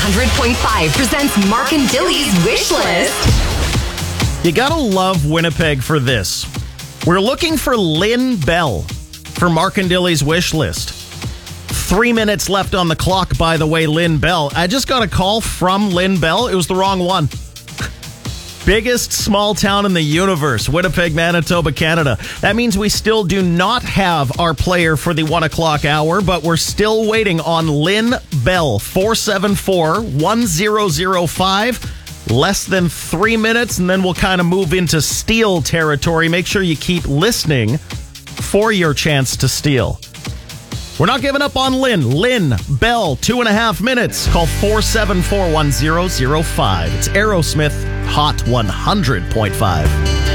100.5 presents Mark and Dilly's Wish List. You gotta love Winnipeg for this. We're looking for Lynn Bell for Mark and Dilly's Wish List. 3 minutes left on the clock, by the way, Lynn Bell. I just got a call from Lynn Bell. It was the wrong one. Biggest small town in the universe, Winnipeg, Manitoba, Canada. That means we still do not have our player for the 1 o'clock hour, but we're still waiting on Lynn Bell, 474-1005. Less than 3 minutes, and then we'll kind of move into steal territory. Make sure you keep listening for your chance to steal. We're not giving up on Lynn. Lynn Bell, 2.5 minutes. Call 474-1005. It's Aerosmith, Hot 100.5.